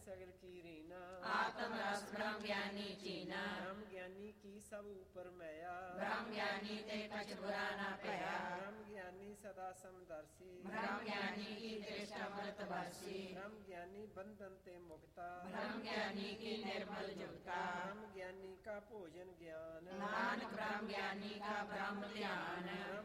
सगल की रीना, आत्म रस ब्रह्म ज्ञानी चीना। ब्रह्म ज्ञानी की सब ऊपर मैया, ब्रह्म ज्ञानी ते कछ बुरा न पया। ब्रह्म ज्ञानी सदा समदर्शी, ब्रह्म ज्ञानी की दृष्टा अमृत बरसी। ब्रह्म ज्ञानी बंधन ते मुक्ता, ब्रह्म ज्ञानी की निर्मल जुगता। ब्रह्म ज्ञानी का भोजन ज्ञान, नानक ब्रह्म ज्ञानी का ब्रह्म ध्यान।